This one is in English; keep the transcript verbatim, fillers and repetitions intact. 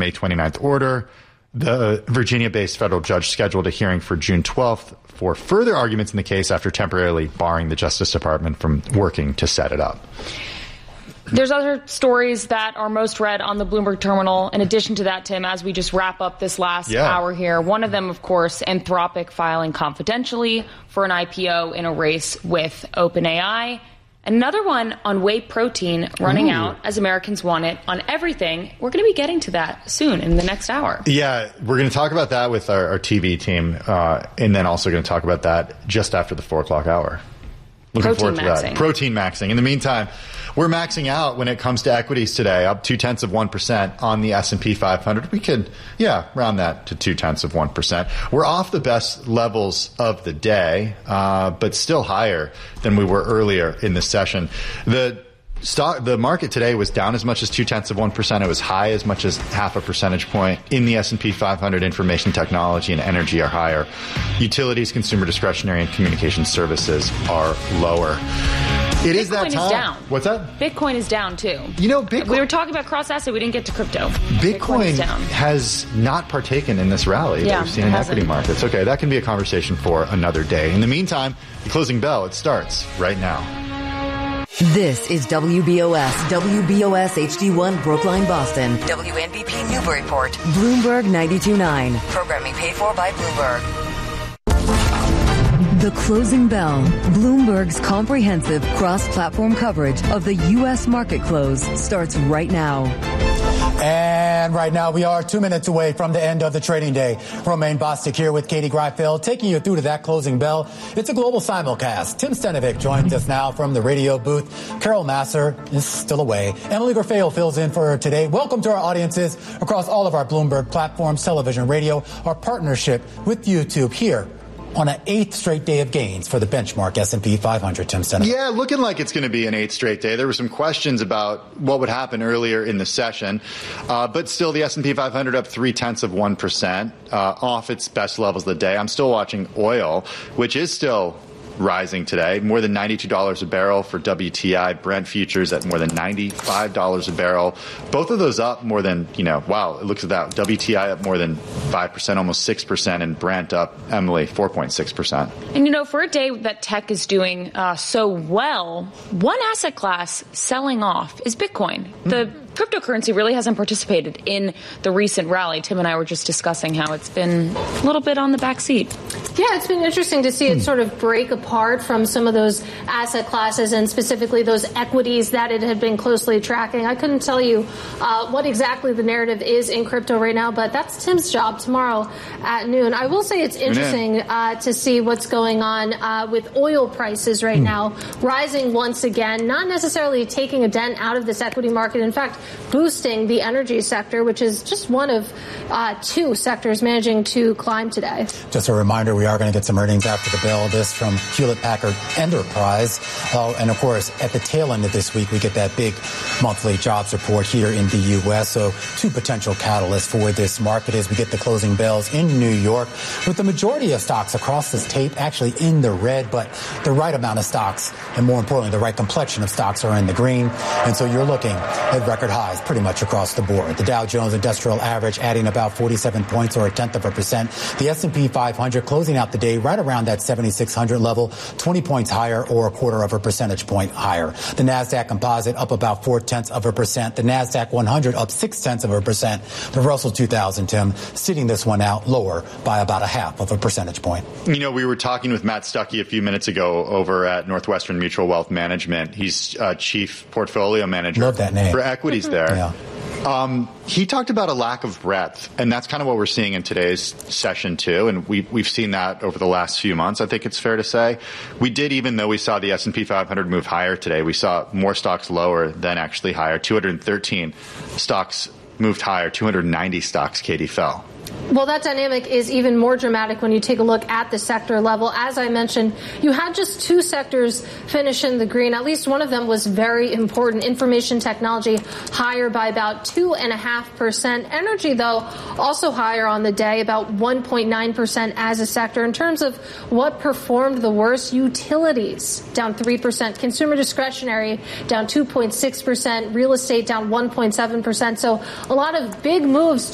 May twenty-ninth order. The Virginia-based federal judge scheduled a hearing for June twelfth for further arguments in the case after temporarily barring the Justice Department from working to set it up. There's other stories that are most read on the Bloomberg terminal. In addition to that, Tim, as we just wrap up this last yeah. hour here, one of them, of course, Anthropic filing confidentially for an I P O in a race with OpenAI. Another one on whey protein running Ooh. out as Americans want it on everything. We're going to be getting to that soon in the next hour. Yeah, we're going to talk about that with our, our T V team, uh, and then also going to talk about that just after the four o'clock hour. Looking Protein forward to maxing. that. Protein maxing. In the meantime, we're maxing out when it comes to equities today, up two tenths of one percent on the S and P five hundred. We could, yeah, round that to two tenths of one percent. We're off the best levels of the day, uh, but still higher than we were earlier in the session. The stock, the market today was down as much as two tenths of one percent. It was high as much as half a percentage point. In the S and P five hundred, information technology and energy are higher. Utilities, consumer discretionary, and communication services are lower. It Bitcoin is that time. Is down. What's that? Bitcoin is down too. You know, Bitcoin. We were talking about cross-asset. We didn't get to crypto. Bitcoin, Bitcoin is down. has not partaken in this rally yeah, that we've seen in hasn't. equity markets. Okay, that can be a conversation for another day. In the meantime, the closing bell, it starts right now. This is W B O S, W B O S H D one Brookline, Boston. W N B P Newburyport. Bloomberg ninety-two point nine. Programming paid for by Bloomberg. The Closing Bell, Bloomberg's comprehensive cross-platform coverage of the U S market close starts right now. And right now we are two minutes away from the end of the trading day. Romaine Bostick here with Katie Greifeld, taking you through to that closing bell. It's a global simulcast. Tim Stenovic joins us now from the radio booth. Carol Masser is still away. Emily Grafale fills in for her today. Welcome to our audiences across all of our Bloomberg platforms, television, radio, our partnership with YouTube here on an eighth straight day of gains for the benchmark S and P five hundred, Tim Stenovic. Yeah, looking like it's going to be an eighth straight day. There were some questions about what would happen earlier in the session, uh, but still the S and P five hundred up three tenths of one percent, uh, off its best levels of the day. I'm still watching oil, which is still rising today, more than ninety-two dollars a barrel for W T I. Brent futures at more than ninety-five dollars a barrel. Both of those up more than, you know, wow, look at that. W T I up more than five percent, almost six percent, and Brent up, Emily, four point six percent. And, you know, for a day that tech is doing uh, so well, one asset class selling off is Bitcoin. Mm-hmm. The cryptocurrency really hasn't participated in the recent rally. Tim and I were just discussing how it's been a little bit on the back seat. Yeah, it's been interesting to see it sort of break apart from some of those asset classes and specifically those equities that it had been closely tracking. I couldn't tell you uh, what exactly the narrative is in crypto right now, but that's Tim's job tomorrow at noon. I will say it's interesting uh, to see what's going on uh, with oil prices right now, rising once again, not necessarily taking a dent out of this equity market. In fact, boosting the energy sector, which is just one of uh, two sectors managing to climb today. Just a reminder, we are going to get some earnings after the bell. This from Hewlett-Packard Enterprise. Uh, and, of course, at the tail end of this week, we get that big monthly jobs report here in the U S. So two potential catalysts for this market as we get the closing bells in New York, with the majority of stocks across this tape actually in the red, but the right amount of stocks, and more importantly, the right complexion of stocks are in the green. And so you're looking at record highs pretty much across the board. The Dow Jones Industrial Average adding about forty-seven points or a tenth of a percent. The S and P five hundred closing out the day right around that seventy-six hundred level, twenty points higher or a quarter of a percentage point higher. The NASDAQ Composite up about four tenths of a percent. The NASDAQ one hundred up six tenths of a percent. The Russell two thousand, Tim, sitting this one out lower by about a half of a percentage point. You know, we were talking with Matt Stuckey a few minutes ago over at Northwestern Mutual Wealth Management. He's uh, chief portfolio manager Love that name. for equities there. Yeah. Um, he talked about a lack of breadth, and that's kind of what we're seeing in today's session too. And we, we've seen that over the last few months. I think it's fair to say we did, even though we saw the S and P five hundred move higher today, we saw more stocks lower than actually higher. two hundred thirteen stocks moved higher. two hundred ninety stocks, Katie, fell. Well, that dynamic is even more dramatic when you take a look at the sector level. As I mentioned, you had just two sectors finish in the green. At least one of them was very important. Information technology higher by about two and a half percent. Energy, though, also higher on the day, about one point nine percent as a sector. In terms of what performed the worst, utilities down three percent. Consumer discretionary down two point six percent. Real estate down one point seven percent. So a lot of big moves